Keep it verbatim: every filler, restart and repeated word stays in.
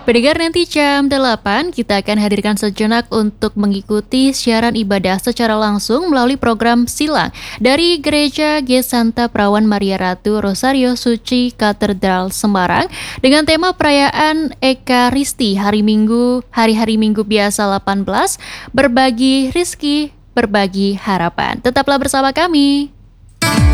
Pendengar, nanti jam delapan kita akan hadirkan sejenak untuk mengikuti siaran ibadah secara langsung melalui program Silang dari Gereja G. Santa Perawan Maria Ratu Rosario Suci Katedral Semarang dengan tema perayaan Ekaristi hari Minggu, hari-hari Minggu biasa delapan belas, berbagi rizki, berbagi harapan. Tetaplah bersama kami.